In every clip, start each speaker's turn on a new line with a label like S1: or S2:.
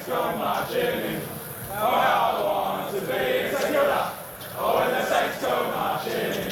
S1: go marching in. Oh, how I want to be St Kilda. Oh, when the Saints go marching in.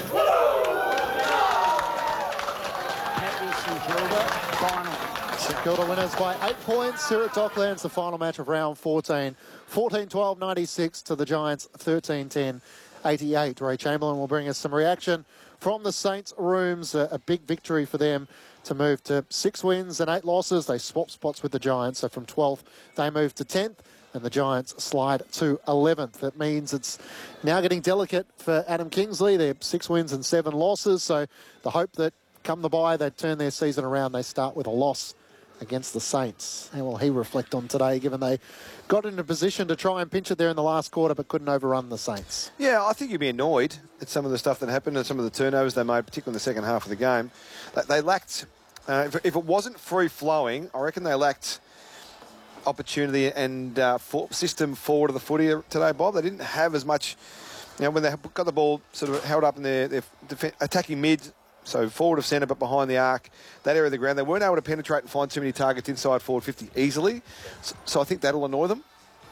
S2: St Kilda final.
S3: St Kilda winners by 8 points here at Docklands, the final match of round 14. 14-12, 96 to the Giants, 13-10, 88. Ray Chamberlain will bring us some reaction from the Saints rooms. A big victory for them to move to 6 wins and 8 losses. They swap spots with the Giants, so from 12th they move to 10th, and the Giants slide to 11th. That means it's now getting delicate for Adam Kingsley. They're 6 wins and 7 losses, so the hope that come the bye, they turn their season around. They start with a loss against the Saints. How will he reflect on today, given they got into position to try and pinch it there in the last quarter but couldn't overrun the Saints?
S4: Yeah, I think you'd be annoyed at some of the stuff that happened and some of the turnovers they made, particularly in the second half of the game. They lacked, if it wasn't free-flowing, I reckon they lacked opportunity and system forward of the footy today, Bob. They didn't have as much, when they got the ball sort of held up in their attacking mid, so forward of centre but behind the arc, that area of the ground, they weren't able to penetrate and find too many targets inside forward 50 easily. So I think that'll annoy them.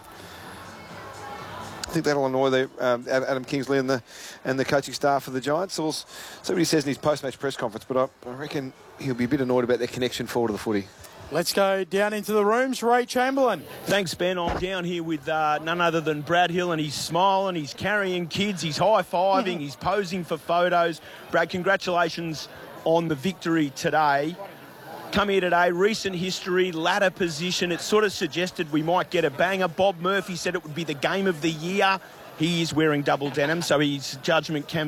S4: I think that'll annoy Adam Kingsley and the coaching staff of the Giants. So we'll see what he says in his post-match press conference, but I reckon he'll be a bit annoyed about their connection forward of the footy.
S2: Let's go down into the rooms. Ray Chamberlain.
S5: Thanks, Ben. I'm down here with none other than Brad Hill, and he's smiling, he's carrying kids, he's high-fiving, he's posing for photos. Brad, congratulations on the victory today. Come here today, recent history, ladder position. It sort of suggested we might get a banger. Bob Murphy said it would be the game of the year. He is wearing double denim, so his judgment can